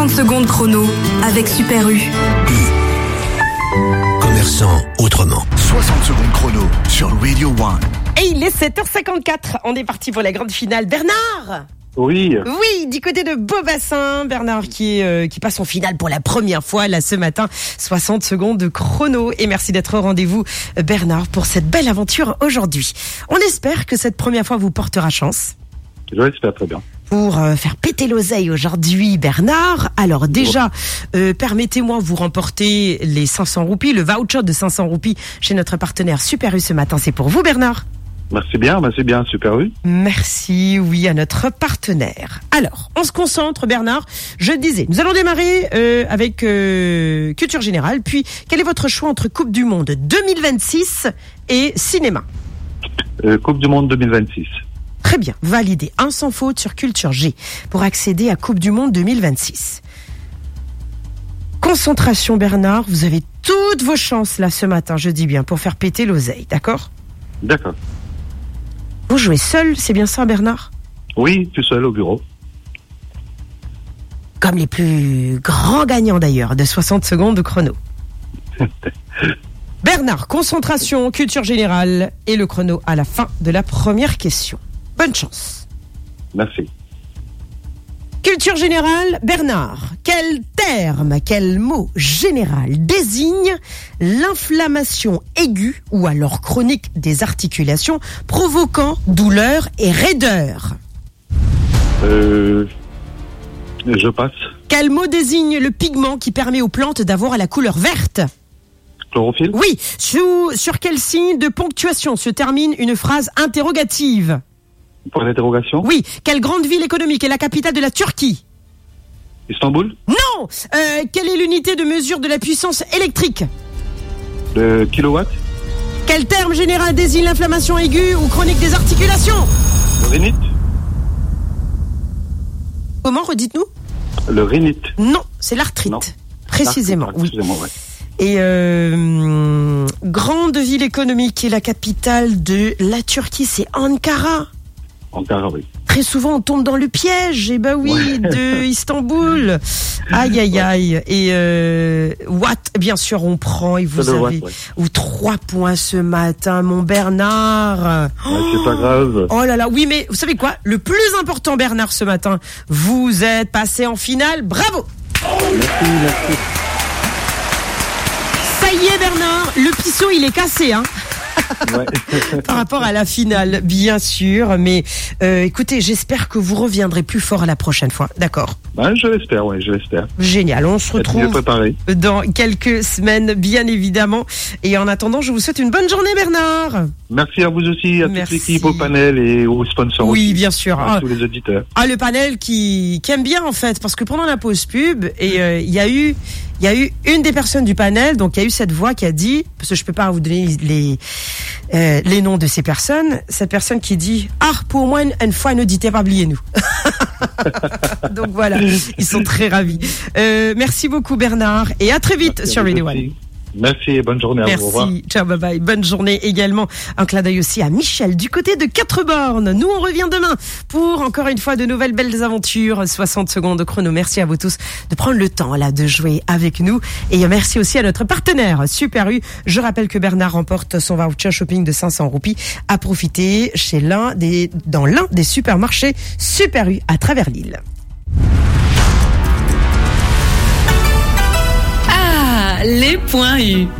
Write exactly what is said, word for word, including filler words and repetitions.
soixante secondes chrono avec Super U. Commerçant autrement. soixante secondes chrono sur Radio One. Et il est sept heures cinquante-quatre. On est parti pour la grande finale. Bernard! Oui. Oui, du côté de Beaubassin, Bernard qui est, euh, qui passe en finale pour la première fois là ce matin. soixante secondes de chrono. Et merci d'être au rendez-vous, Bernard, pour cette belle aventure aujourd'hui. On espère que cette première fois vous portera chance. Je l'espère très bien. Pour euh, faire péter l'oseille aujourd'hui, Bernard. Alors déjà, euh, permettez-moi vous remporter les cinq cents roupies, le voucher de cinq cents roupies chez notre partenaire Super U ce matin. C'est pour vous, Bernard. Merci bien, merci bien, Super U. Merci, oui, à notre partenaire. Alors, on se concentre, Bernard. Je disais, nous allons démarrer euh, avec euh, culture générale. Puis, quel est votre choix entre Coupe du Monde deux mille vingt-six et cinéma? Euh, Coupe du Monde deux mille vingt-six. Très bien, validé. Un sans faute sur Culture G pour accéder à Coupe du Monde deux mille vingt-six. Concentration, Bernard. Vous avez toutes vos chances là ce matin, je dis bien, pour faire péter l'oseille, d'accord? D'accord. Vous jouez seul, c'est bien ça, Bernard? Oui, tout seul au bureau. Comme les plus grands gagnants d'ailleurs de soixante secondes de chrono. Bernard, concentration, culture générale et le chrono à la fin de la première question. Bonne chance. Merci. Culture générale, Bernard, quel terme, quel mot général désigne l'inflammation aiguë ou alors chronique des articulations provoquant douleur et raideur? Euh, je passe. Quel mot désigne le pigment qui permet aux plantes d'avoir la couleur verte? Chlorophylle? Oui. Sous, sur quel signe de ponctuation se termine une phrase interrogative? Point d'interrogation? Oui. Quelle grande ville économique est la capitale de la Turquie? Istanbul? Non. Euh, quelle est l'unité de mesure de la puissance électrique? Le kilowatt? Quel terme général désigne l'inflammation aiguë ou chronique des articulations? Le rhinite? Comment, redites-nous? Le rhinite? Non, c'est l'arthrite. Non. Précisément, ah, oui. Excusez-moi, ouais. Et euh, grande ville économique et la capitale de la Turquie, c'est Ankara. Ankara, oui. Très souvent, on tombe dans le piège, et ben oui, Ouais. de Istanbul. Aïe, aïe, aïe. Et euh, Watt, bien sûr, on prend et vous C'est le avez Watt, ouais. ou trois points ce matin, mon Bernard. Ouais, c'est pas grave. Oh là là, oui, mais vous savez quoi? Le plus important, Bernard, ce matin, vous êtes passé en finale. Bravo! Merci, merci. Ça y est, Bernard, le pisseau, il est cassé, hein? Ouais. Par rapport à la finale, bien sûr. Mais euh, écoutez, j'espère que vous reviendrez plus fort la prochaine fois. D'accord? Ben, je l'espère, oui, je l'espère. Génial. On se Être mieux retrouve préparé. dans quelques semaines, bien évidemment. Et en attendant, je vous souhaite une bonne journée, Bernard. Merci à vous aussi, à Merci. toute l'équipe, au panel et aux sponsors. Oui, aussi. bien sûr. À Ah, tous les auditeurs. ah, le panel qui, qui aime bien, en fait, parce que pendant la pause pub, et euh, il y a eu, il y a eu une des personnes du panel, donc il y a eu cette voix qui a dit, parce que je peux pas vous donner les, euh, les noms de ces personnes, cette personne qui dit, ah, pour moi, une, une fois, ne dites pas, oubliez-nous. Donc voilà, ils sont très ravis. Euh, merci beaucoup, Bernard, et à très vite Merci sur à vous Radio One. aussi. Merci et bonne journée à vous. Au revoir. Merci, ciao, bye bye. Bonne journée également. Un clin d'œil aussi à Michel du côté de Quatre-Bornes. Nous, on revient demain pour encore une fois de nouvelles belles aventures. soixante secondes de chrono. Merci à vous tous de prendre le temps là de jouer avec nous. Et merci aussi à notre partenaire Super U. Je rappelle que Bernard remporte son voucher shopping de cinq cents roupies à profiter chez l'un des, dans l'un des supermarchés Super U à travers l'île. Ah, les points U.